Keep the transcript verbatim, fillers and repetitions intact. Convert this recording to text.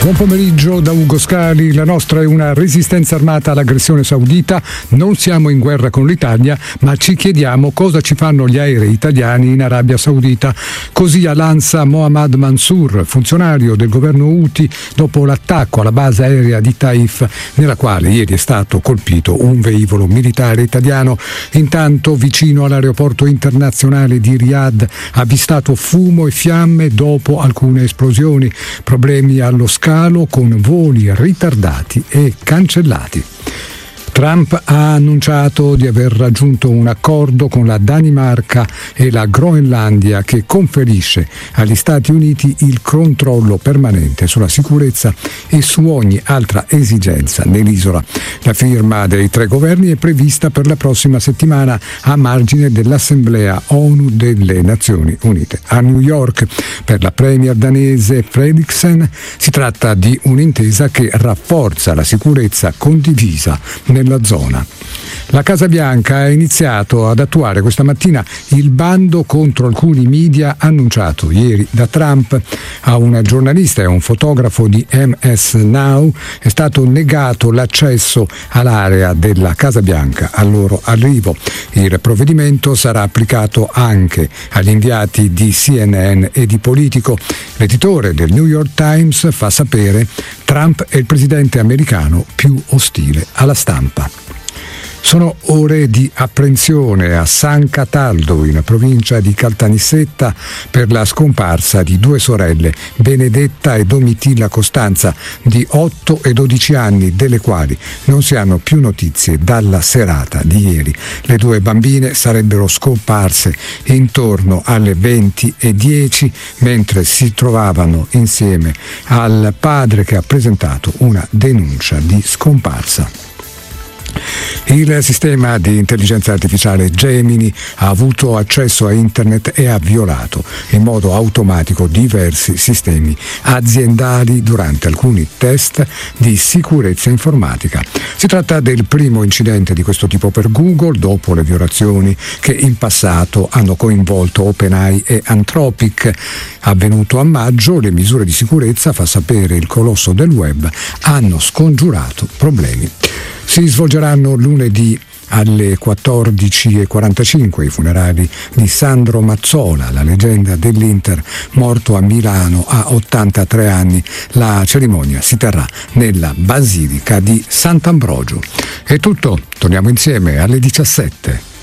Buon pomeriggio da Ugo Scali. La nostra è una resistenza armata all'aggressione saudita. Non siamo in guerra con l'Italia, ma ci chiediamo cosa ci fanno gli aerei italiani in Arabia Saudita. Così all'ANSA Mohammad Mansour, funzionario del governo Houthi, dopo l'attacco alla base aerea di Taif, nella quale ieri è stato colpito un velivolo militare italiano. Intanto, vicino all'aeroporto internazionale di Riyadh, avvistato fumo e fiamme dopo alcune esplosioni. Problemi allo scalo con voli ritardati e cancellati. Trump ha annunciato di aver raggiunto un accordo con la Danimarca e la Groenlandia che conferisce agli Stati Uniti il controllo permanente sulla sicurezza e su ogni altra esigenza nell'isola. La firma dei tre governi è prevista per la prossima settimana a margine dell'Assemblea ONU delle Nazioni Unite a New York. Per la premier danese Frederiksen si tratta di un'intesa che rafforza la sicurezza condivisa nella zona. La Casa Bianca ha iniziato ad attuare questa mattina il bando contro alcuni media annunciato ieri da Trump. A un giornalista e a un fotografo di M S Now è stato negato l'accesso all'area della Casa Bianca al loro arrivo. Il provvedimento sarà applicato anche agli inviati di C N N e di Politico. L'editore del New York Times fa sapere: Trump è il presidente americano più ostile alla stampa. Sono ore di apprensione a San Cataldo, in provincia di Caltanissetta, per la scomparsa di due sorelle, Benedetta e Domitilla Costanza, di otto e dodici anni, delle quali non si hanno più notizie dalla serata di ieri. Le due bambine sarebbero scomparse intorno alle venti e dieci mentre si trovavano insieme al padre, che ha presentato una denuncia di scomparsa. Il sistema di intelligenza artificiale Gemini ha avuto accesso a internet e ha violato in modo automatico diversi sistemi aziendali durante alcuni test di sicurezza informatica. Si tratta del primo incidente di questo tipo per Google dopo le violazioni che in passato hanno coinvolto OpenAI e Anthropic. Avvenuto a maggio, le misure di sicurezza, fa sapere il colosso del web, hanno scongiurato problemi. Si svolgeranno lunedì alle quattordici e quarantacinque i funerali di Sandro Mazzola, la leggenda dell'Inter, morto a Milano a ottantatré anni. La cerimonia si terrà nella Basilica di Sant'Ambrogio. È tutto, torniamo insieme alle diciassette.